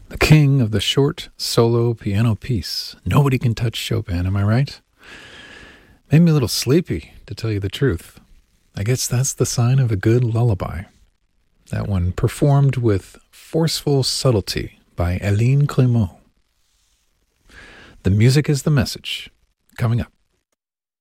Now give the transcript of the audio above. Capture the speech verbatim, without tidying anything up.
The king of the short solo piano piece. Nobody can touch Chopin, am I right? Made me a little sleepy, to tell you the truth. I guess that's the sign of a good lullaby. That one performed with forceful subtlety by Hélène Clément. The music is the message. Coming up.